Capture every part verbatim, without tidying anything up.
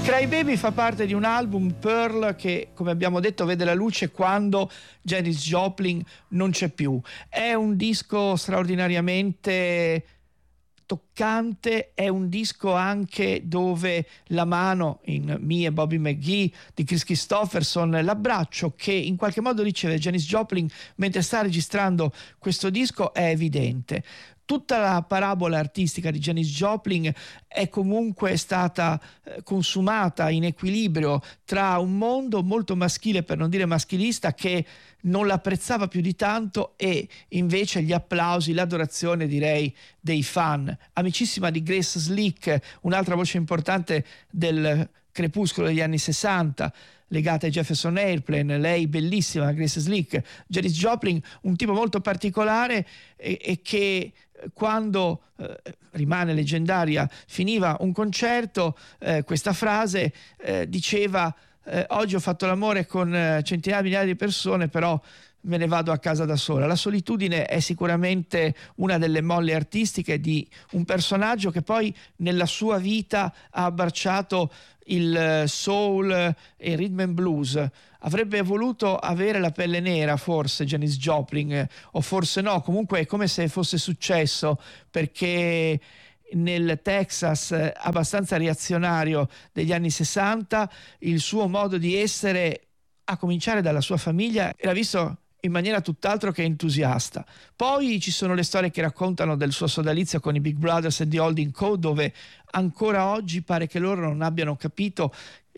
Cry Baby fa parte di un album, Pearl, che come abbiamo detto vede la luce quando Janis Joplin non c'è più. È un disco straordinariamente toccante, è un disco anche dove la mano in Me e Bobby McGee di Kris Kristofferson, l'abbraccio che in qualche modo riceve Janis Joplin mentre sta registrando questo disco è evidente. Tutta la parabola artistica di Janis Joplin è comunque stata consumata in equilibrio tra un mondo molto maschile, per non dire maschilista, che non l'apprezzava più di tanto, e invece gli applausi, l'adorazione, direi, dei fan. Amicissima di Grace Slick, un'altra voce importante del crepuscolo degli anni sessanta, legata ai Jefferson Airplane, lei bellissima, Grace Slick. Janis Joplin, un tipo molto particolare e, e che quando eh, rimane leggendaria, finiva un concerto, eh, questa frase eh, diceva eh, oggi ho fatto l'amore con eh, centinaia di migliaia di persone, però me ne vado a casa da sola. La solitudine è sicuramente una delle molle artistiche di un personaggio che poi nella sua vita ha abbracciato il soul e il rhythm and blues. Avrebbe voluto avere la pelle nera forse Janis Joplin, o forse no, comunque è come se fosse successo, perché nel Texas abbastanza reazionario degli anni sessanta il suo modo di essere, a cominciare dalla sua famiglia, era visto in maniera tutt'altro che entusiasta. Poi ci sono le storie che raccontano del suo sodalizio con i Big Brothers e The Holding Co., dove ancora oggi pare che loro non abbiano capito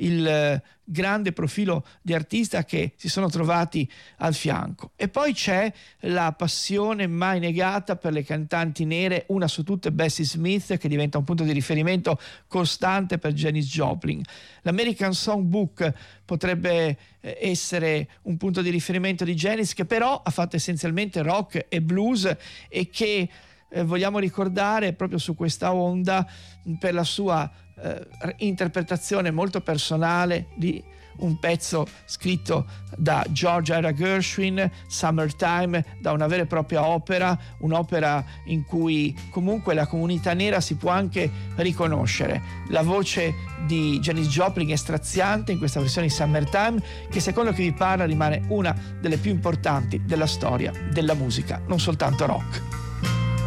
il grande profilo di artista che si sono trovati al fianco. E poi c'è la passione mai negata per le cantanti nere, una su tutte Bessie Smith, che diventa un punto di riferimento costante per Janis Joplin. L'American Songbook potrebbe essere un punto di riferimento di Janis, che però ha fatto essenzialmente rock e blues e che eh, vogliamo ricordare proprio su questa onda per la sua eh, interpretazione molto personale di un pezzo scritto da George Ira Gershwin, Summertime, da una vera e propria opera, un'opera in cui comunque la comunità nera si può anche riconoscere. La voce di Janis Joplin è straziante in questa versione di Summertime, che secondo chi vi parla rimane una delle più importanti della storia della musica, non soltanto rock.